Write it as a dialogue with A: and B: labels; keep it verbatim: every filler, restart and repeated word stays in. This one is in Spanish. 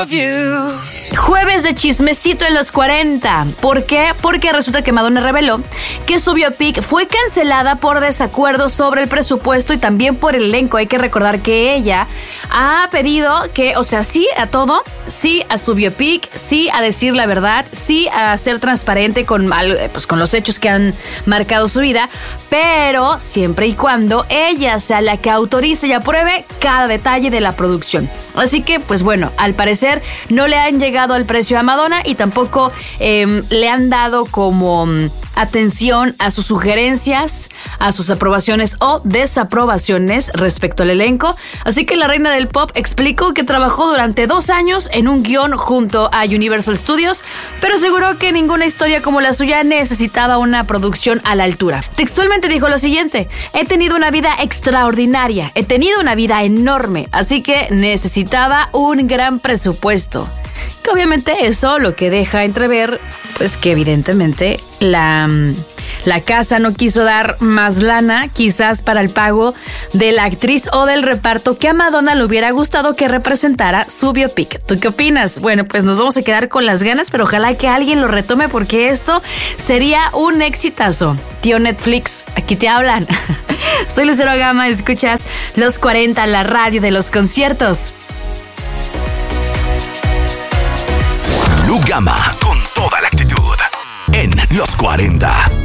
A: of you.
B: Jueves de chismecito en los cuarenta. ¿Por qué? Porque resulta que Madonna reveló que su biopic fue cancelada por desacuerdos sobre el presupuesto y también por el elenco. Hay que recordar que ella ha pedido que, o sea, sí a todo, sí a su biopic, sí a decir la verdad, sí a ser transparente con, pues, con los hechos que han marcado su vida, pero siempre y cuando ella sea la que autorice y apruebe cada detalle de la producción. Así que, pues bueno, al parecer no le han llegado al precio a Madonna y tampoco eh, le han dado como um, atención a sus sugerencias, a sus aprobaciones o desaprobaciones respecto al elenco. Así que la reina del pop explicó que trabajó durante dos años en un guión junto a Universal Studios, pero aseguró que ninguna historia como la suya necesitaba una producción a la altura. Textualmente dijo lo siguiente: he tenido una vida extraordinaria, he tenido una vida enorme, así que necesitaba un gran presupuesto. Que obviamente eso lo que deja entrever, pues que evidentemente la, la casa no quiso dar más lana, quizás para el pago de la actriz o del reparto que a Madonna le hubiera gustado que representara su biopic. ¿Tú qué opinas? Bueno, pues nos vamos a quedar con las ganas, pero ojalá que alguien lo retome porque esto sería un exitazo. Tío Netflix, aquí te hablan. Soy Lucero Gama, escuchas Los cuarenta, la radio de los conciertos.
C: Lu Gama, con toda la actitud, en Los cuarenta.